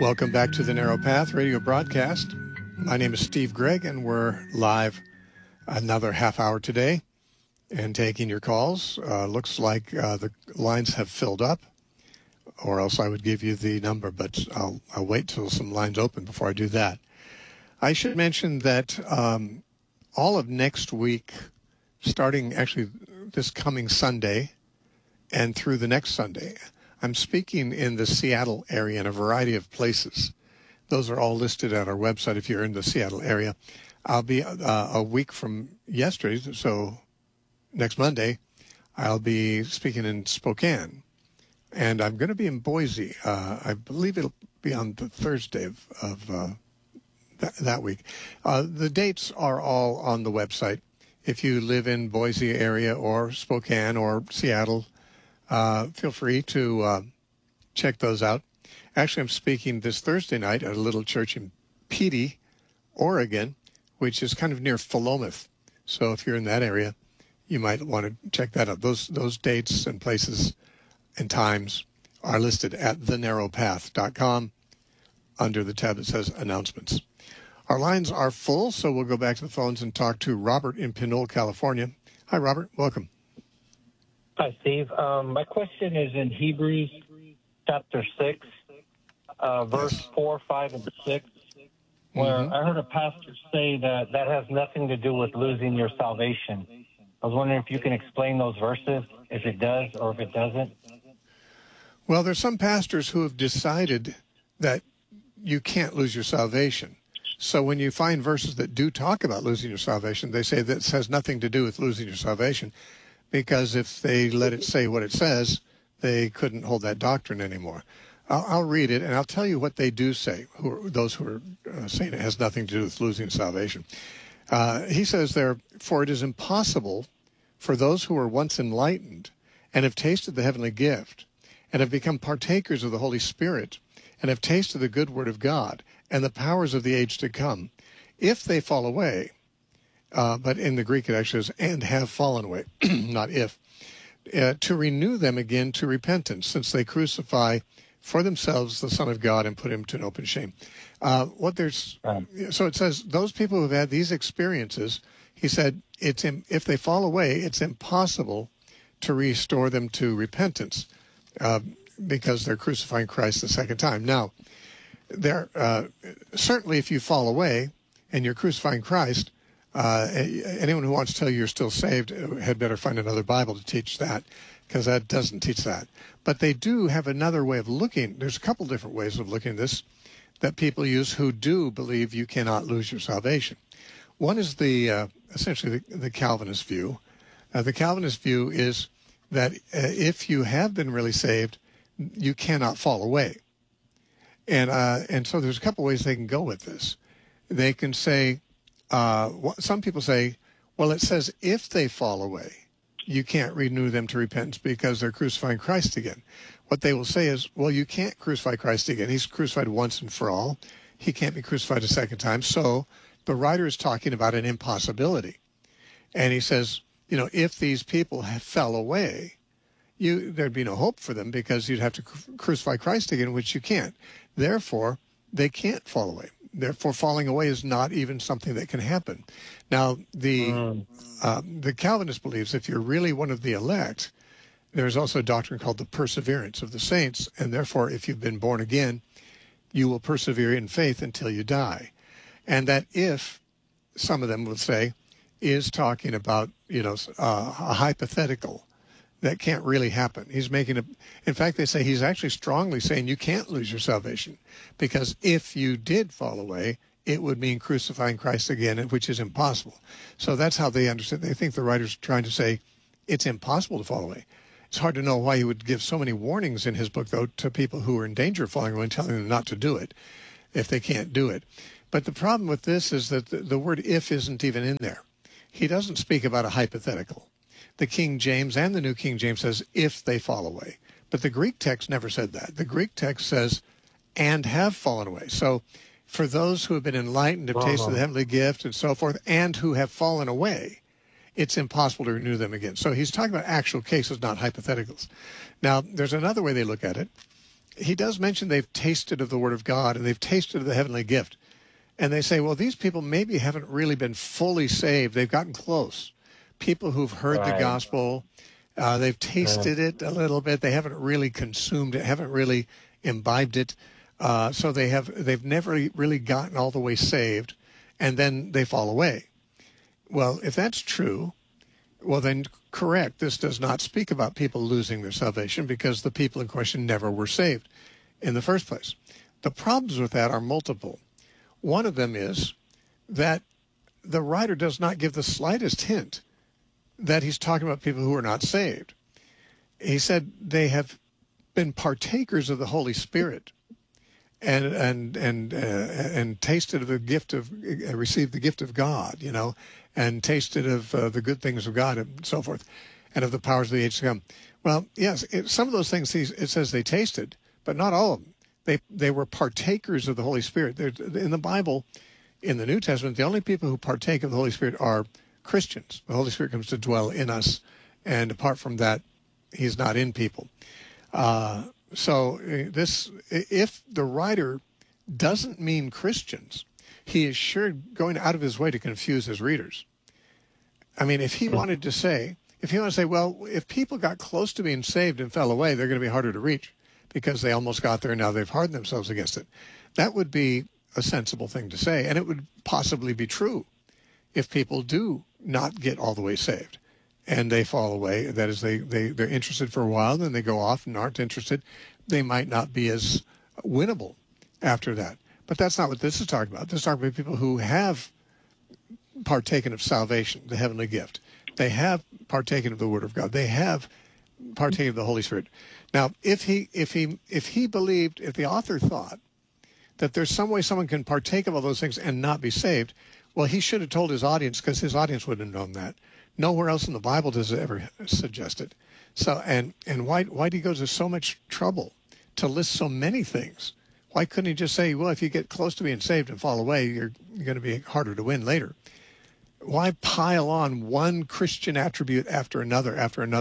Welcome back to the Narrow Path radio broadcast. My name is Steve Gregg, and we're live another half hour today and taking your calls. Looks like the lines have filled up, or else I would give you the number, but I'll wait till some lines open before I do that. I should mention that all of next week, starting actually this coming Sunday and through the next Sunday, I'm speaking in the Seattle area in a variety of places. Those are all listed at our website if you're in the Seattle area. I'll be a week from yesterday, so next Monday, I'll be speaking in Spokane. And I'm going to be in Boise. I believe it'll be on the Thursday of that week. The dates are all on the website. If you live in Boise area or Spokane or Seattle, feel free to check those out. Actually, I'm speaking this Thursday night at a little church in Petey, Oregon, which is kind of near Philomath. So if you're in that area, you might want to check that out. Those dates and places and times are listed at thenarrowpath.com under the tab that says Announcements. Our lines are full, so we'll go back to the phones and talk to Robert in Pinole, California. Hi, Robert. Welcome. Hi, Steve. My question is in Hebrews chapter 6, verse 4, 5, and 6, where I heard a pastor say that has nothing to do with losing your salvation. I was wondering if you can explain those verses, if it does or if it doesn't. Well, there's some pastors who have decided that you can't lose your salvation. So when you find verses that do talk about losing your salvation, they say that has nothing to do with losing your salvation, because if they let it say what it says, they couldn't hold that doctrine anymore. I'll read it, and I'll tell you what they do say, those who are saying it has nothing to do with losing salvation. He says there, "For it is impossible for those who were once enlightened and have tasted the heavenly gift and have become partakers of the Holy Spirit and have tasted the good word of God and the powers of the age to come, if they fall away," but in the Greek it actually says, "and have fallen away," not if, "to renew them again to repentance, since they crucify for themselves the Son of God and put him to an open shame." So it says those people who have had these experiences, he said, if they fall away, it's impossible to restore them to repentance because they're crucifying Christ the second time. Now, certainly if you fall away and you're crucifying Christ, anyone who wants to tell you you're still saved had better find another Bible to teach that, because that doesn't teach that. But they do have another way of looking. There's a couple different ways of looking at this that people use who do believe you cannot lose your salvation. One is essentially the Calvinist view. The Calvinist view is that if you have been really saved, you cannot fall away. And so there's a couple ways they can go with this. They can say, some people say, well, it says if they fall away, you can't renew them to repentance because they're crucifying Christ again. What they will say is, well, you can't crucify Christ again. He's crucified once and for all. He can't be crucified a second time. So the writer is talking about an impossibility. And he says, if these people fell away, there'd be no hope for them because you'd have to crucify Christ again, which you can't. Therefore, they can't fall away. Therefore, falling away is not even something that can happen. Now, the Calvinist believes if you're really one of the elect, there's also a doctrine called the perseverance of the saints, and therefore, if you've been born again, you will persevere in faith until you die. And that if, some of them will say, is talking about, a hypothetical that can't really happen. He's making in fact, they say he's actually strongly saying you can't lose your salvation, because if you did fall away, it would mean crucifying Christ again, which is impossible. So that's how they understand. They think the writer's trying to say it's impossible to fall away. It's hard to know why he would give so many warnings in his book, though, to people who are in danger of falling away and telling them not to do it if they can't do it. But the problem with this is that the word if isn't even in there. He doesn't speak about a hypothetical. The King James and the New King James says, if they fall away. But the Greek text never said that. The Greek text says, and have fallen away. So for those who have been enlightened, have tasted the heavenly gift and so forth, and who have fallen away, it's impossible to renew them again. So he's talking about actual cases, not hypotheticals. Now, there's another way they look at it, he does mention they've tasted of the Word of God and they've tasted of the heavenly gift. And they say, well, these people maybe haven't really been fully saved. They've gotten close. People who've heard the gospel, they've tasted it a little bit. They haven't really consumed it, haven't really imbibed it. So they've never really gotten all the way saved, and then they fall away. Well, if that's true, well, then correct. This does not speak about people losing their salvation because the people in question never were saved in the first place. The problems with that are multiple. One of them is that the writer does not give the slightest hint that he's talking about people who are not saved. He said they have been partakers of the Holy Spirit and tasted of the gift of, received the gift of God, and tasted of the good things of God and so forth, and of the powers of the age to come. Well, yes, some of those things it says they tasted, but not all of them. They were partakers of the Holy Spirit. In the Bible, in the New Testament, the only people who partake of the Holy Spirit are Christians. The Holy Spirit comes to dwell in us, and apart from that, he's not in people. So if the writer doesn't mean Christians, he is sure going out of his way to confuse his readers. I mean, if he wanted to say, well, if people got close to being saved and fell away, they're going to be harder to reach because they almost got there and now they've hardened themselves against it. That would be a sensible thing to say, and it would possibly be true if people do not get all the way saved and they fall away. That is, they're interested for a while, then they go off and aren't interested. They might not be as winnable after that. But that's not what this is talking about. This is talking about people who have partaken of salvation, the heavenly gift. They have partaken of the Word of God. They have partaken of the Holy Spirit. Now, if the author thought that there's some way someone can partake of all those things and not be saved, well, he should have told his audience, because his audience would have known that. Nowhere else in the Bible does it ever suggest it. So, and why do he go to so much trouble to list so many things? Why couldn't he just say, well, if you get close to being saved and fall away, you're going to be harder to win later? Why pile on one Christian attribute after another,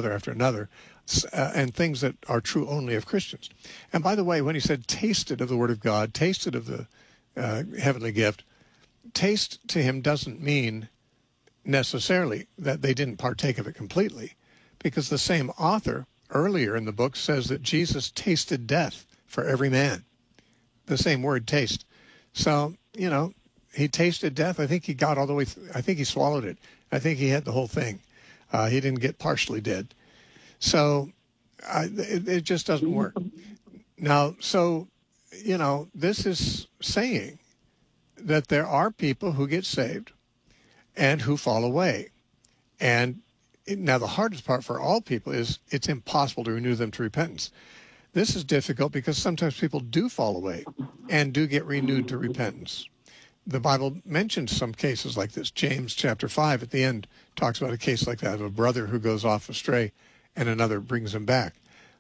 and things that are true only of Christians? And by the way, when he said tasted of the Word of God, tasted of the heavenly gift, taste to him doesn't mean necessarily that they didn't partake of it completely, because the same author earlier in the book says that Jesus tasted death for every man. The same word, taste. So, he tasted death. I think he got all the way I think he swallowed it. I think he had the whole thing. He didn't get partially dead. So it just doesn't work. Now, so, this is saying that there are people who get saved and who fall away. And now the hardest part for all people is it's impossible to renew them to repentance. This is difficult because sometimes people do fall away and do get renewed to repentance. The Bible mentions some cases like this. James chapter 5 at the end talks about a case like that, of a brother who goes off astray and another brings him back.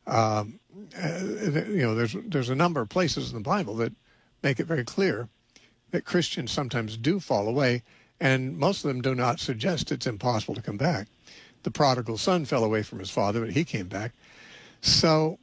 There's a number of places in the Bible that make it very clear that Christians sometimes do fall away, and most of them do not suggest it's impossible to come back. The prodigal son fell away from his father, but he came back. So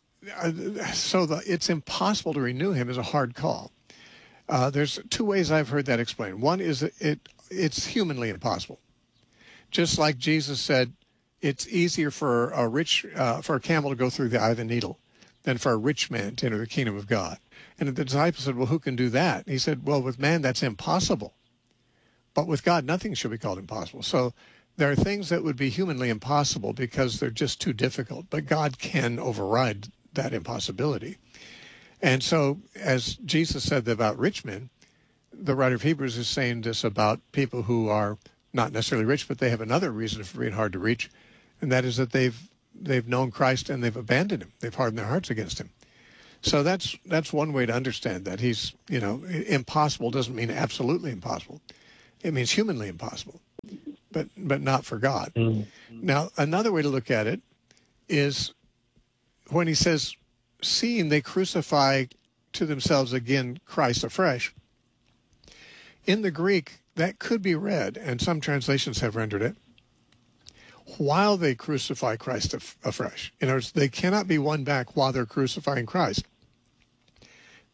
it's impossible to renew him is a hard call. There's two ways I've heard that explained. One is that it's humanly impossible. Just like Jesus said, it's easier for a camel to go through the eye of a needle than for a rich man to enter the kingdom of God. And the disciples said, well, who can do that? And he said, well, with man, that's impossible. But with God, nothing should be called impossible. So there are things that would be humanly impossible because they're just too difficult. But God can override that impossibility. And so, as Jesus said about rich men, the writer of Hebrews is saying this about people who are not necessarily rich, but they have another reason for being hard to reach, and that is that they've known Christ and they've abandoned him. They've hardened their hearts against him. So that's one way to understand that. He's, impossible doesn't mean absolutely impossible. It means humanly impossible, but not for God. Mm-hmm. Now, another way to look at it is when he says, seeing they crucify to themselves again Christ afresh. In the Greek, that could be read, and some translations have rendered it, while they crucify Christ afresh. In other words, they cannot be won back while they're crucifying Christ.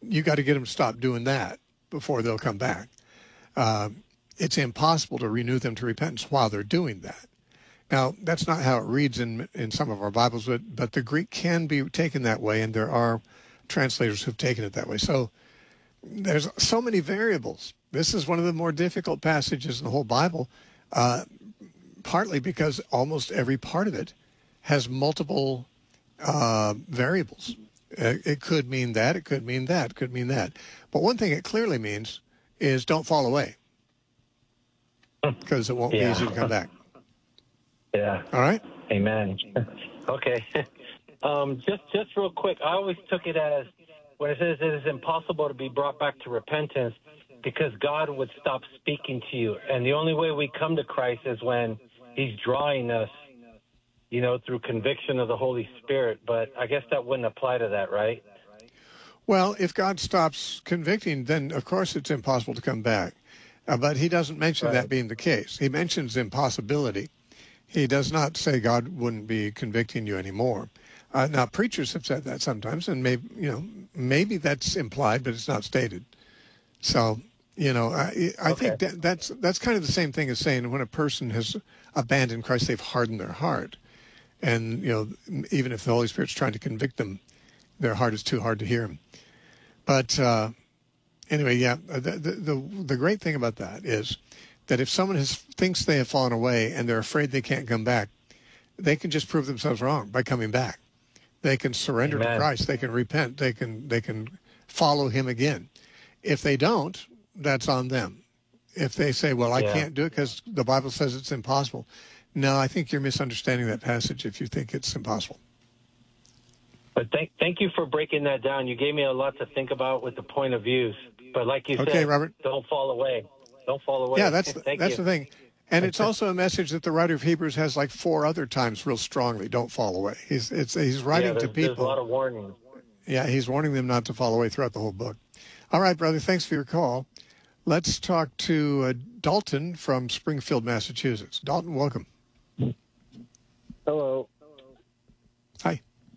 you got to get them to stop doing that before they'll come back. It's impossible to renew them to repentance while they're doing that. Now, that's not how it reads in some of our Bibles, but the Greek can be taken that way, and there are translators who've taken it that way. So there's so many variables. This is one of the more difficult passages in the whole Bible, partly because almost every part of it has multiple variables. It could mean that, it could mean that, it could mean that. But one thing it clearly means is don't fall away, because it won't be easy to come back. Yeah. All right? Amen. Okay. Just real quick, I always took it as when it says it is impossible to be brought back to repentance because God would stop speaking to you. And the only way we come to Christ is when he's drawing us, through conviction of the Holy Spirit. But I guess that wouldn't apply to that, right? Well, if God stops convicting, then of course it's impossible to come back. But he doesn't mention that being the case. He mentions impossibility. He does not say God wouldn't be convicting you anymore. Now, preachers have said that sometimes, and maybe that's implied, but it's not stated. So, I think that's kind of the same thing as saying when a person has abandoned Christ, they've hardened their heart. And, even if the Holy Spirit's trying to convict them, their heart is too hard to hear him. But anyway, the great thing about that is that if someone thinks they have fallen away and they're afraid they can't come back, they can just prove themselves wrong by coming back. They can surrender to Christ. They can repent. They can follow him again. If they don't, that's on them. If they say, well, I can't do it because the Bible says it's impossible. No, I think you're misunderstanding that passage if you think it's impossible. But thank you for breaking that down. You gave me a lot to think about with the point of views. But like you said, Robert, don't fall away. Don't fall away. Yeah, that's the thing. And it's also a message that the writer of Hebrews has like 4 other times real strongly. Don't fall away. He's writing to people. There's a lot of warnings. Yeah, he's warning them not to fall away throughout the whole book. All right, brother, thanks for your call. Let's talk to Dalton from Springfield, Massachusetts. Dalton, welcome. Hello. Hi.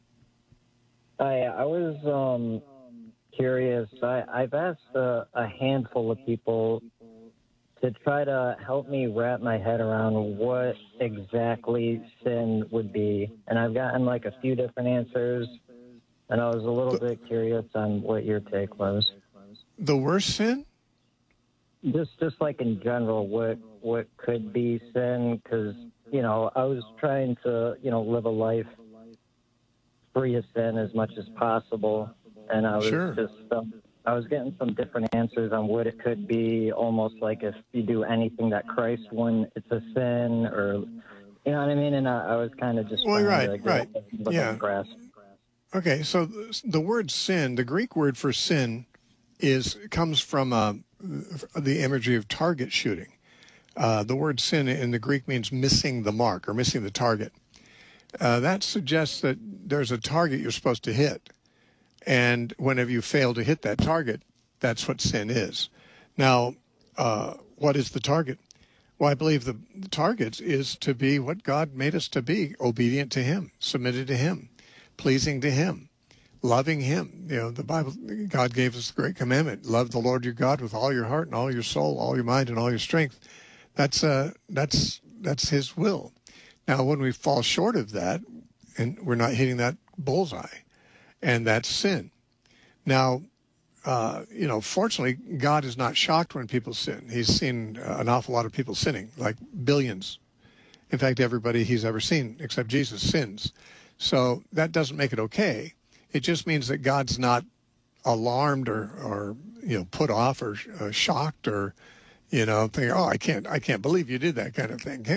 I was curious. I've asked a handful of people to try to help me wrap my head around what exactly sin would be. And I've gotten like a few different answers, and I was a little bit curious on what your take was. The worst sin? Just like in general, what could be sin? Because, I was trying to, live a life free of sin as much as possible. And I was I was getting some different answers on what it could be, almost like if you do anything that Christ wouldn't, it's a sin, or, you know what I mean? And I was kind of just trying to get a grasp. Okay, so the word sin, the Greek word for sin, comes from the imagery of target shooting. The word sin in the Greek means missing the mark or missing the target. That suggests that there's a target you're supposed to hit. And whenever you fail to hit that target, that's what sin is. Now, what is the target? Well, I believe the target is to be what God made us to be, obedient to him, submitted to him, pleasing to him, loving him. The Bible, God gave us the great commandment: love the Lord your God with all your heart and all your soul, all your mind and all your strength. That's his will. Now, when we fall short of that, and we're not hitting that bullseye, and that's sin. Now, fortunately, God is not shocked when people sin. He's seen an awful lot of people sinning, like billions. In fact, everybody he's ever seen, except Jesus, sins. So that doesn't make it okay. It just means that God's not alarmed or put off or shocked or, thinking, oh, I can't believe you did that kind of thing.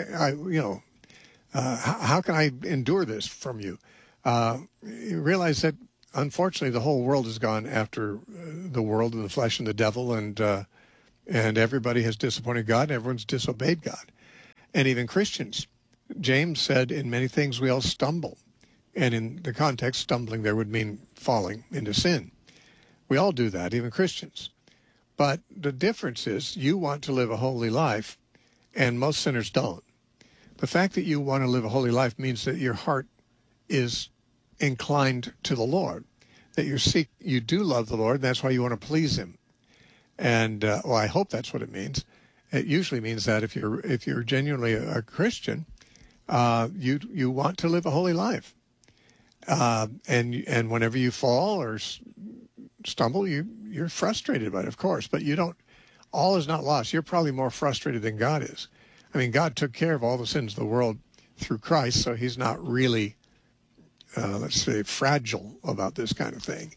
How can I endure this from you? You realize that, unfortunately, the whole world has gone after the world and the flesh and the devil, and everybody has disappointed God, and everyone's disobeyed God. And even Christians. James said, in many things we all stumble. And in the context, stumbling there would mean falling into sin. We all do that, even Christians. But the difference is you want to live a holy life, and most sinners don't. The fact that you want to live a holy life means that your heart is inclined to the Lord, that you do love the Lord, and that's why you want to please Him. And well, I hope that's what it means. It usually means that if you're genuinely a Christian, you want to live a holy life, and whenever you fall or stumble, you're frustrated by it, of course. But you don't. All is not lost. You're probably more frustrated than God is. I mean, God took care of all the sins of the world through Christ, so He's not really, let's say, fragile about this kind of thing.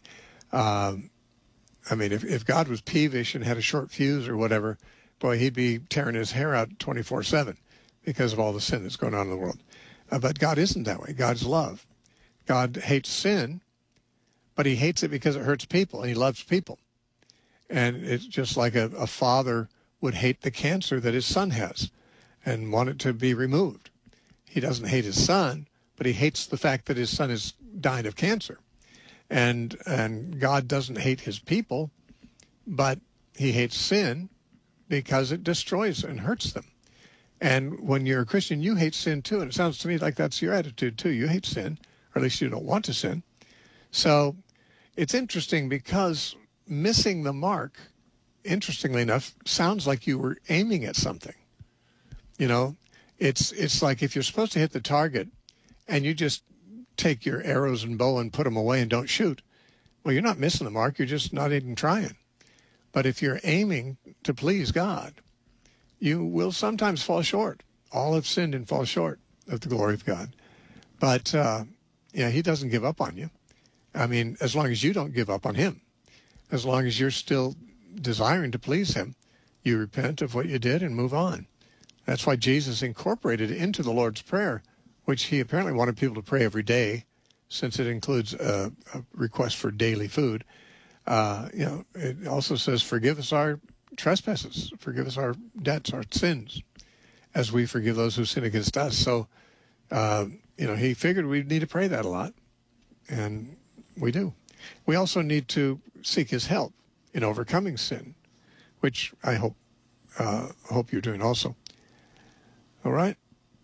I mean, if God was peevish and had a short fuse or whatever, boy, He'd be tearing His hair out 24/7 because of all the sin that's going on in the world. But God isn't that way. God's love. God hates sin, but He hates it because it hurts people, and He loves people. And it's just like a father would hate the cancer that his son has and want it to be removed. He doesn't hate his son, but he hates the fact that his son is dying of cancer. And God doesn't hate His people, but He hates sin because it destroys and hurts them. And when you're a Christian, you hate sin too. And it sounds to me like that's your attitude too. You hate sin, or at least you don't want to sin. So it's interesting because missing the mark, interestingly enough, sounds like you were aiming at something. You know, it's like if you're supposed to hit the target and you just take your arrows and bow and put them away and don't shoot, well, you're not missing the mark. You're just not even trying. But if you're aiming to please God, you will sometimes fall short. All have sinned and fall short of the glory of God. But, He doesn't give up on you. I mean, as long as you don't give up on Him. As long as you're still desiring to please Him, you repent of what you did and move on. That's why Jesus incorporated into the Lord's Prayer, which He apparently wanted people to pray every day, since it includes a request for daily food. It also says, forgive us our trespasses, forgive us our debts, our sins, as we forgive those who sin against us. So, He figured we'd need to pray that a lot, and we do. We also need to seek His help in overcoming sin, which I hope you're doing also. All right?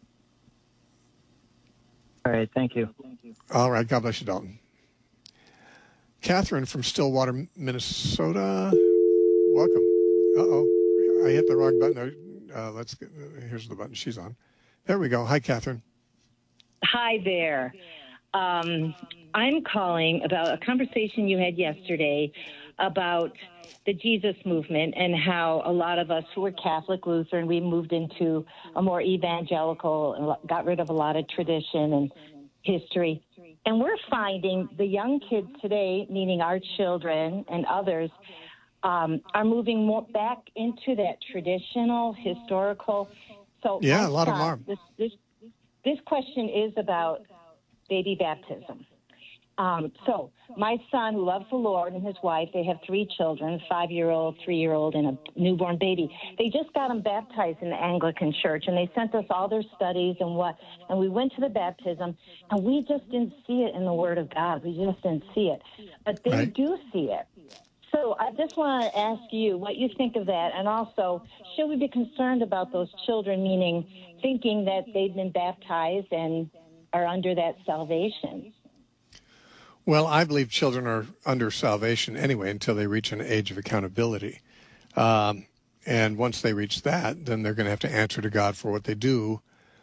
All right, thank you. All right, God bless you, Dalton. Catherine from Stillwater, Minnesota. Welcome. Uh-oh, I hit the wrong button. Here's the button she's on. There we go. Hi, Catherine. Hi there. I'm calling about a conversation you had yesterday about the Jesus movement and how a lot of us who were Catholic Lutheran, we moved into a more evangelical and got rid of a lot of tradition and history. And we're finding the young kids today, meaning our children and others, are moving more back into that traditional, historical. So yeah, a lot of them are. This question is about baby baptism. So my son, who loves the Lord, and his wife, they have 3 children, a 5-year-old, 3-year-old, and a newborn baby. They just got them baptized in the Anglican Church, and they sent us all their studies and we went to the baptism, and we just didn't see it in the Word of God. We just didn't see it. But they do see it. So I just want to ask you what you think of that, and also, should we be concerned about those children, meaning thinking that they've been baptized and are under that salvation? Well, I believe children are under salvation anyway until they reach an age of accountability. And once they reach that, then they're going to have to answer to God for what they do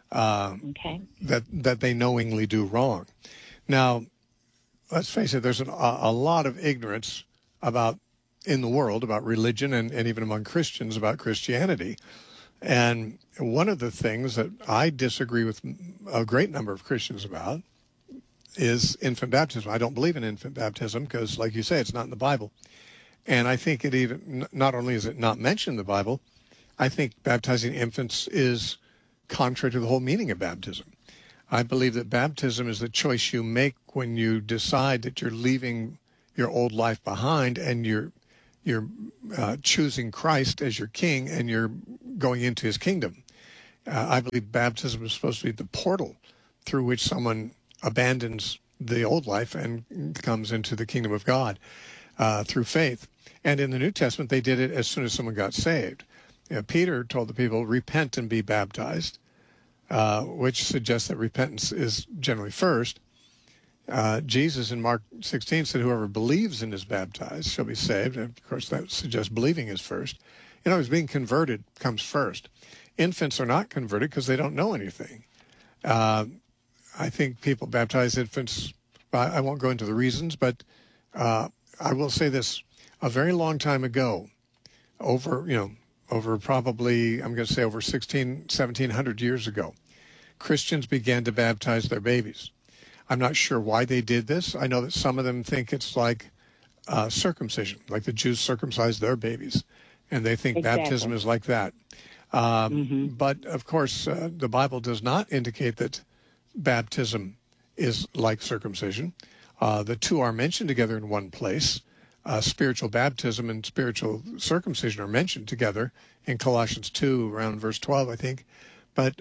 that they knowingly do wrong. Now, let's face it, there's a lot of ignorance in the world about religion and even among Christians about Christianity. And one of the things that I disagree with a great number of Christians about is infant baptism. I don't believe in infant baptism because, like you say, it's not in the Bible. And I think it even, not only is it not mentioned in the Bible, I think baptizing infants is contrary to the whole meaning of baptism. I believe that baptism is the choice you make when you decide that you're leaving your old life behind and you're choosing Christ as your king and you're going into His kingdom. I believe baptism is supposed to be the portal through which someone abandons the old life and comes into the kingdom of God through faith. And in the New Testament, they did it as soon as someone got saved. Peter told the people, repent and be baptized, which suggests that repentance is generally first. Jesus in Mark 16 said, whoever believes and is baptized shall be saved. And of course, that suggests believing is first. In other words, being converted comes first. Infants are not converted because they don't know anything. I think people baptize infants. I won't go into the reasons, but I will say this. A very long time ago, over probably, I'm going to say over 1700 years ago, Christians began to baptize their babies. I'm not sure why they did this. I know that some of them think it's like circumcision, like the Jews circumcised their babies, and they think baptism is like that. But, of course, the Bible does not indicate that baptism is like circumcision. The two are mentioned together in one place. Spiritual baptism and spiritual circumcision are mentioned together in Colossians 2, around verse 12, I think. But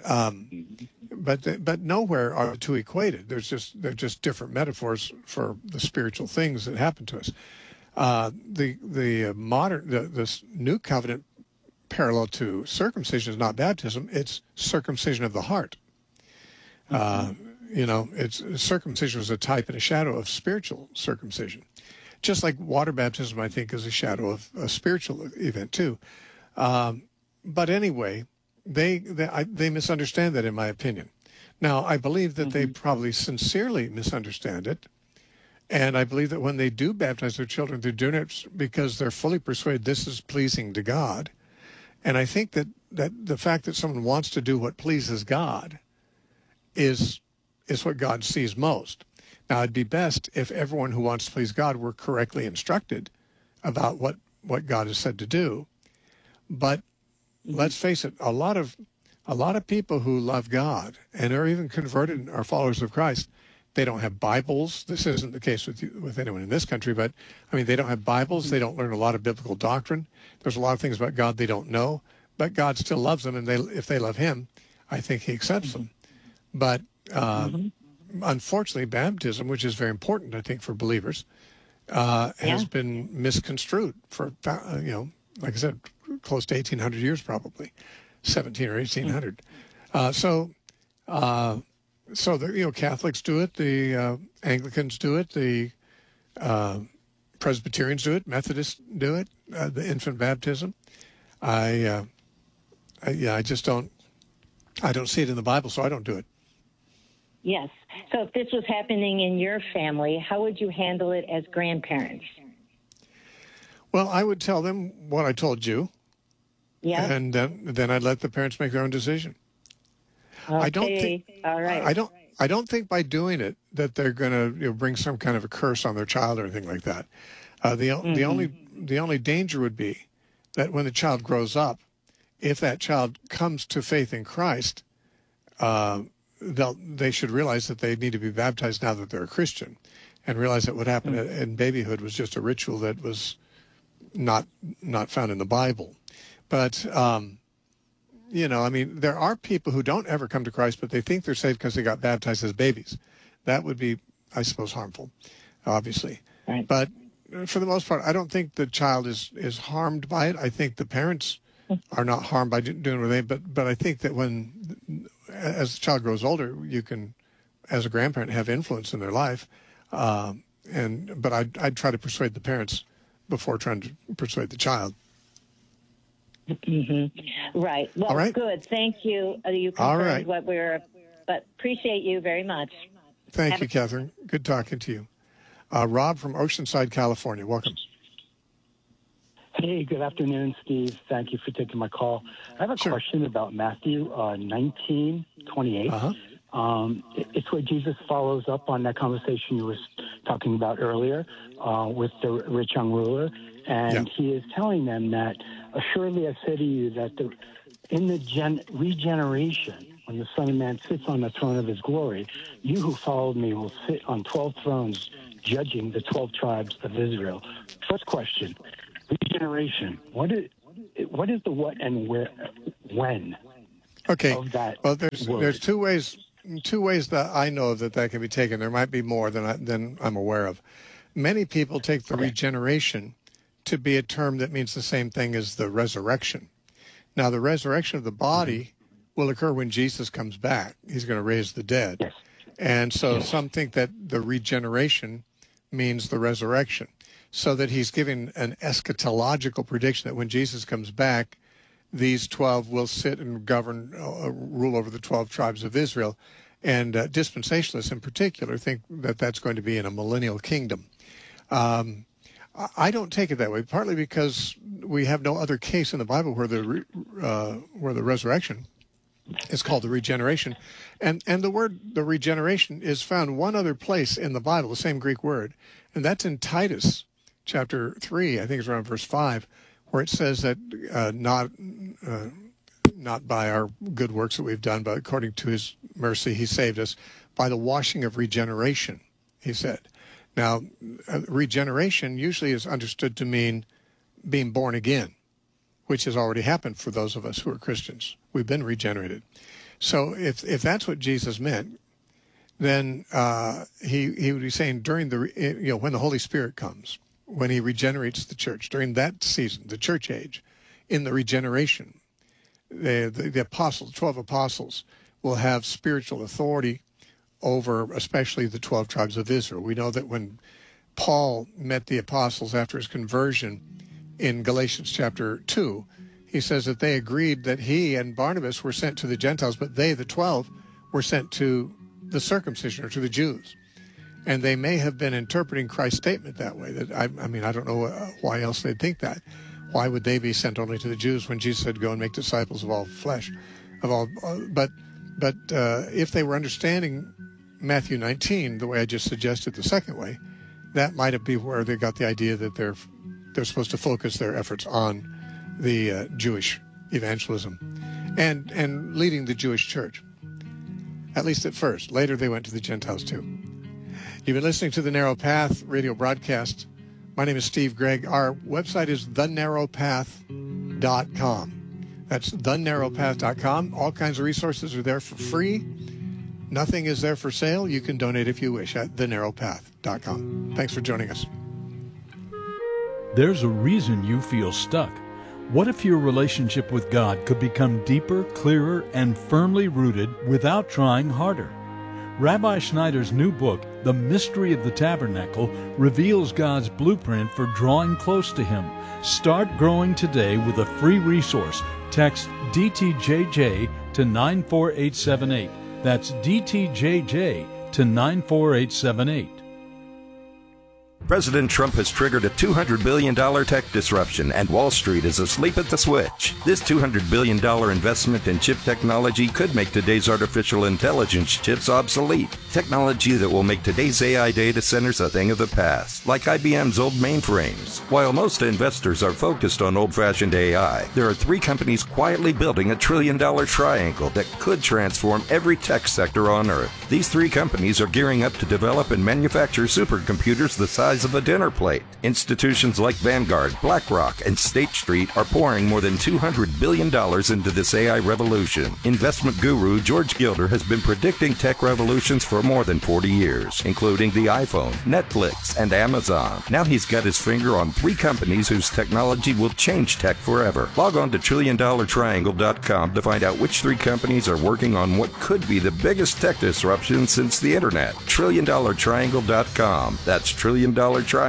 nowhere are the two equated. They're just different metaphors for the spiritual things that happen to us. The new covenant parallel to circumcision is not baptism; it's circumcision of the heart. Circumcision was a type and a shadow of spiritual circumcision. Just like water baptism, I think, is a shadow of a spiritual event too. But anyway, they misunderstand that, in my opinion. Now, I believe that they probably sincerely misunderstand it, and I believe that when they do baptize their children, they're doing it because they're fully persuaded this is pleasing to God. And I think that the fact that someone wants to do what pleases God is what God sees most. Now, it'd be best if everyone who wants to please God were correctly instructed about what God has said to do. But let's face it, a lot of people who love God and are even converted and are followers of Christ, they don't have Bibles. This isn't the case with anyone in this country, but I mean, they don't have Bibles. They don't learn a lot of biblical doctrine. There's a lot of things about God they don't know, but God still loves them, and if they love Him, I think He accepts them. But unfortunately, baptism, which is very important, I think, for believers, has been misconstrued for, like I said, close to 1,800 years, probably 17 or 1,800. So the Catholics do it, the Anglicans do it, the Presbyterians do it, Methodists do it, the infant baptism. I don't see it in the Bible, so I don't do it. Yes. So if this was happening in your family, how would you handle it as grandparents? Well, I would tell them what I told you. Yeah. And then I'd let the parents make their own decision. Okay. All right. I don't think by doing it that they're going to bring some kind of a curse on their child or anything like that. The only danger would be that when the child grows up, if that child comes to faith in Christ, they should realize that they need to be baptized now that they're a Christian, and realize that what happened in babyhood was just a ritual that was not found in the Bible. But there are people who don't ever come to Christ, but they think they're saved because they got baptized as babies. That would be, I suppose, harmful, obviously. Right. But for the most part, I don't think the child is harmed by it. I think the parents are not harmed by doing what they. But I think that as the child grows older, you can, as a grandparent, have influence in their life. But I'd try to persuade the parents before trying to persuade the child. Right. Well, all right. Good. Thank you. You confirmed what but appreciate you very much. Thank you, Catherine. Good talking to you. Rob from Oceanside, California. Welcome. Hey, good afternoon, Steve. Thank you for taking my call. I have a question about Matthew 19:28. It's where Jesus follows up on that conversation you were talking about earlier with the rich young ruler. And he is telling them that, assuredly I say to you that in the regeneration, when the Son of Man sits on the throne of his glory, you who followed me will sit on 12 thrones judging the 12 tribes of Israel. First question, regeneration. What is the what and where, when? Okay. Of that well, there's two ways that I know of that can be taken. There might be more than I'm aware of. Many people take the regeneration to be a term that means the same thing as the resurrection. Now, the resurrection of the body will occur when Jesus comes back. He's going to raise the dead. Yes. And so some think that the regeneration means the resurrection, so that he's giving an eschatological prediction that when Jesus comes back, these 12 will sit and govern, rule over the 12 tribes of Israel. And dispensationalists in particular think that that's going to be in a millennial kingdom. I don't take it that way, partly because we have no other case in the Bible where the resurrection is called the regeneration. And the word, the regeneration, is found one other place in the Bible, the same Greek word, and that's in Titus chapter 3, I think it's around verse 5, where it says that not by our good works that we've done, but according to his mercy he saved us by the washing of regeneration, he said. Now, regeneration usually is understood to mean being born again, which has already happened for those of us who are Christians. We've been regenerated. So if that's what Jesus meant, then he would be saying during the, when the Holy Spirit comes, when he regenerates the church, during that season, the church age, in the regeneration, the apostles, 12 apostles, will have spiritual authority over especially the 12 tribes of Israel. We know that when Paul met the apostles after his conversion in Galatians chapter 2, he says that they agreed that he and Barnabas were sent to the Gentiles, but they, the 12, were sent to the circumcision, or to the Jews. And they may have been interpreting Christ's statement that way. That I don't know why else they'd think that. Why would they be sent only to the Jews when Jesus said, "Go and make disciples of all flesh, of all"? But if they were understanding Matthew 19 the way I just suggested, the second way, that might be where they got the idea that they're supposed to focus their efforts on the Jewish evangelism and leading the Jewish church, at least at first. Later they went to the Gentiles too. You've been listening to The Narrow Path radio broadcast. My name is Steve Gregg. Our website is thenarrowpath.com. That's thenarrowpath.com. All kinds of resources are there for free. Nothing is there for sale. You can donate if you wish at thenarrowpath.com. Thanks for joining us. There's a reason you feel stuck. What if your relationship with God could become deeper, clearer, and firmly rooted without trying harder? Rabbi Schneider's new book, The Mystery of the Tabernacle, reveals God's blueprint for drawing close to Him. Start growing today with a free resource. Text DTJJ to 94878. That's DTJJ to 94878. President Trump has triggered a $200 billion tech disruption, and Wall Street is asleep at the switch. This $200 billion investment in chip technology could make today's artificial intelligence chips obsolete. Technology that will make today's AI data centers a thing of the past, like IBM's old mainframes. While most investors are focused on old-fashioned AI, there are 3 companies quietly building a $1 trillion triangle that could transform every tech sector on Earth. These 3 companies are gearing up to develop and manufacture supercomputers the size of a dinner plate. Institutions like Vanguard, BlackRock, and State Street are pouring more than $200 billion into this AI revolution. Investment guru George Gilder has been predicting tech revolutions for more than 40 years, including the iPhone, Netflix, and Amazon. Now he's got his finger on 3 companies whose technology will change tech forever. Log on to TrillionDollarTriangle.com to find out which 3 companies are working on what could be the biggest tech disruption since the internet. TrillionDollarTriangle.com. That's TrillionDollarTriangle.com.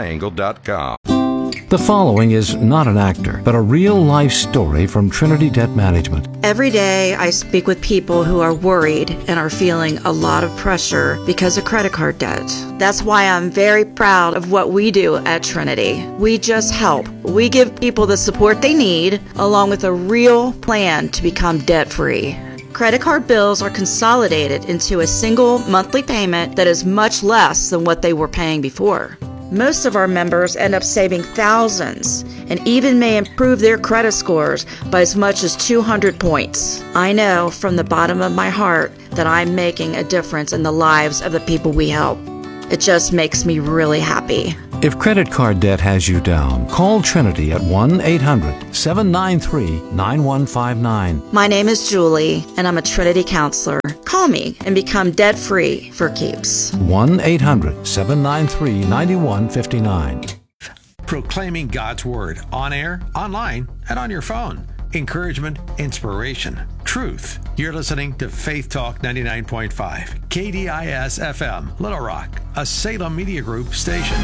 The following is not an actor, but a real-life story from Trinity Debt Management. Every day I speak with people who are worried and are feeling a lot of pressure because of credit card debt. That's why I'm very proud of what we do at Trinity. We just help. We give people the support they need, along with a real plan to become debt-free. Credit card bills are consolidated into a single monthly payment that is much less than what they were paying before. Most of our members end up saving thousands and even may improve their credit scores by as much as 200 points. I know from the bottom of my heart that I'm making a difference in the lives of the people we help. It just makes me really happy. If credit card debt has you down, call Trinity at 1-800-793-9159. My name is Julie, and I'm a Trinity counselor. Call me and become debt-free for keeps. 1-800-793-9159. Proclaiming God's Word on air, online, and on your phone. Encouragement, inspiration, truth. truth. You're listening to Faith Talk 99.5, KDIS FM, Little Rock, a Salem Media Group station.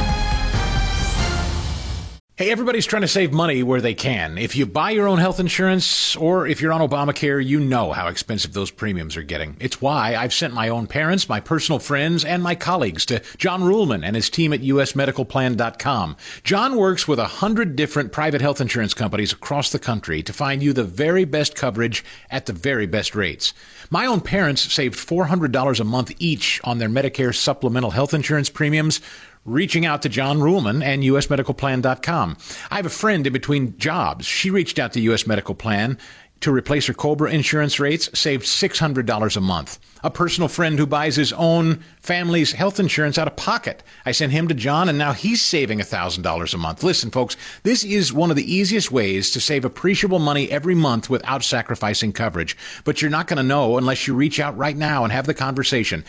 Hey, everybody's trying to save money where they can. If you buy your own health insurance or if you're on Obamacare, you know how expensive those premiums are getting. It's why I've sent my own parents, my personal friends, and my colleagues to John Ruhlman and his team at usmedicalplan.com. John works with 100 different private health insurance companies across the country to find you the very best coverage at the very best rates. My own parents saved $400 a month each on their Medicare supplemental health insurance premiums, reaching out to John Ruhlman and usmedicalplan.com. I have a friend in between jobs. She reached out to US Medical Plan to replace her COBRA insurance rates, saved $600 a month. A personal friend who buys his own family's health insurance out of pocket. I sent him to John, and now he's saving $1,000 a month. Listen, folks, this is one of the easiest ways to save appreciable money every month without sacrificing coverage. But you're not going to know unless you reach out right now and have the conversation.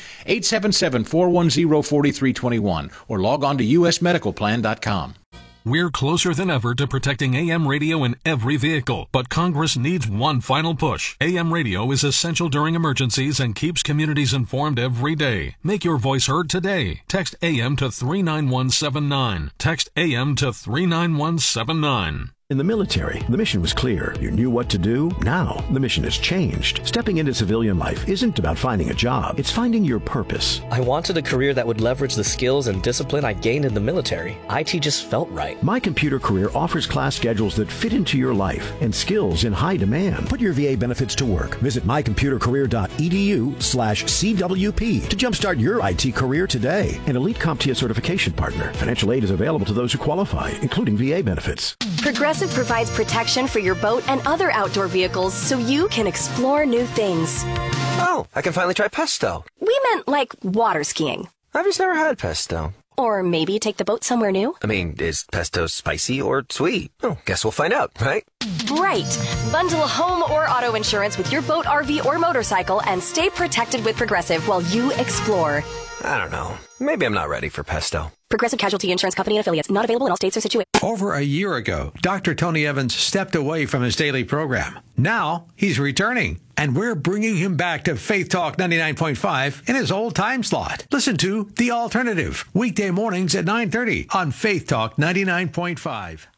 877-410-4321 or log on to usmedicalplan.com. We're closer than ever to protecting AM radio in every vehicle, but Congress needs one final push. AM radio is essential during emergencies and keeps communities informed every day. Make your voice heard today. Text AM to 39179. Text AM to 39179. In the military, the mission was clear. You knew what to do. Now, the mission has changed. Stepping into civilian life isn't about finding a job. It's finding your purpose. I wanted a career that would leverage the skills and discipline I gained in the military. IT just felt right. My Computer Career offers class schedules that fit into your life and skills in high demand. Put your VA benefits to work. Visit mycomputercareer.edu/CWP to jumpstart your IT career today. An elite CompTIA certification partner. Financial aid is available to those who qualify, including VA benefits. Progressive provides protection for your boat and other outdoor vehicles so you can explore new things. Oh, I can finally try pesto. We meant like water skiing. I've just never had pesto. Or maybe take the boat somewhere new. I mean, is pesto spicy or sweet? Oh, guess we'll find out, right? Right. Bundle home or auto insurance with your boat, RV, or motorcycle and stay protected with Progressive while you explore. I don't know. Maybe I'm not ready for pesto. Progressive Casualty Insurance Company and Affiliates. Not available in all states or situations. Over a year ago, Dr. Tony Evans stepped away from his daily program. Now, he's returning, and we're bringing him back to Faith Talk 99.5 in his old time slot. Listen to The Alternative, weekday mornings at 9:30 on Faith Talk 99.5.